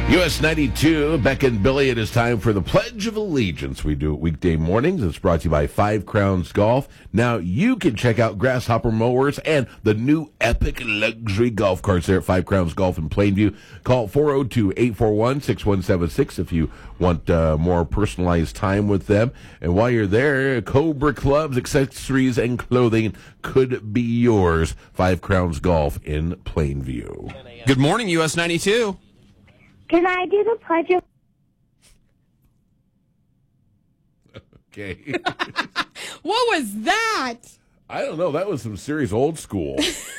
US 92, Beck and Billy, it is time for the Pledge of Allegiance. We do it weekday mornings. It's brought to you by Five Crowns Golf. Now, you can check out Grasshopper Mowers and the new epic luxury golf carts there at Five Crowns Golf in Plainview. Call 402-841-6176 if you want more personalized time with them. And while you're there, Cobra clubs, accessories, and clothing could be yours. Five Crowns Golf in Plainview. Good morning, US 92. Can I do the pledge of... Okay. What was that? I don't know. That was some serious old school.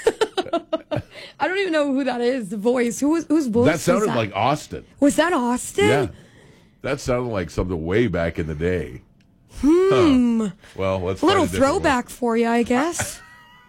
I don't even know who that is, the voice. Whose voice That sounded like Austin. Was that Austin? Yeah. That sounded like something way back in the day. Huh. Well, let's A little find a different throwback for you, I guess.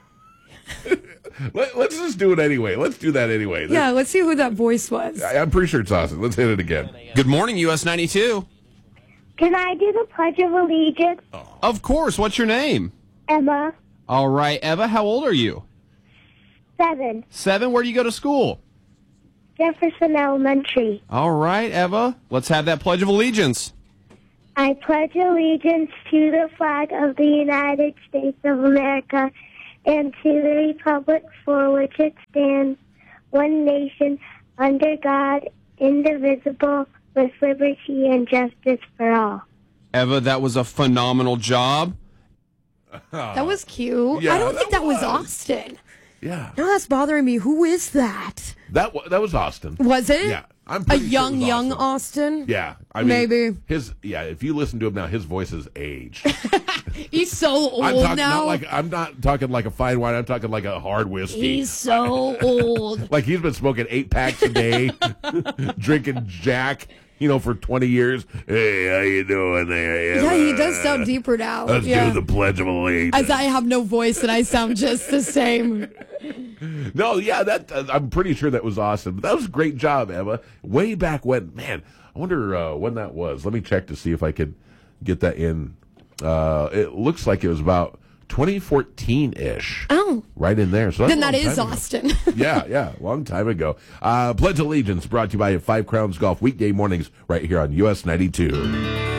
Let's just do it anyway. Let's do that anyway. Yeah, let's see who that voice was. I'm pretty sure it's Austin. Let's hit it again. Good morning, US 92. Can I do the pledge of allegiance? Of course. What's your name? Emma, All right, Eva, how old are you? 7, 7. Where do you go to school? Jefferson Elementary. All right, Eva, let's have that Pledge of Allegiance. I pledge allegiance to the flag of the United States of America and to the republic for which it stands, one nation, under God, indivisible, with liberty and justice for all. Eva, that was a phenomenal job. That was cute. Yeah, I don't think that was was. Austin. Yeah. Now that's bothering me. Who is that? That was Austin. Was it? Yeah. I'm A pretty sure it young was Austin? Yeah. I mean, Maybe. if you listen to him now, his voice is aged. He's so old I'm not talking like a fine wine. I'm talking like a hard whiskey. He's so old. Like he's been smoking 8 packs a day, drinking Jack, for 20 years. Hey, how you doing there? Yeah, he does sound deeper now. Let's Yeah. do the Pledge of Allegiance. As I have no voice and I sound just the same. No, yeah, I'm pretty sure that was awesome. But that was a great job, Emma. Way back when, man, I wonder when that was. Let me check to see if I could get that in. It looks like it was about 2014-ish. Oh. Right in there. So that's Then a that long is time ago. Austin. Yeah, long time ago. Pledge Allegiance brought to you by Five Crowns Golf, weekday mornings right here on US 92.